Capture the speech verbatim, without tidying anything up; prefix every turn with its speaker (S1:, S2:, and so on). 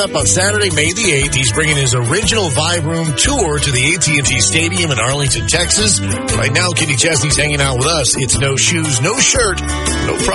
S1: up on Saturday, May the eighth. He's bringing his original Vibe Room tour to the A T and T Stadium in Arlington, Texas. Right now, Kenny Chesney's hanging out with us. It's no shoes, no shirt, no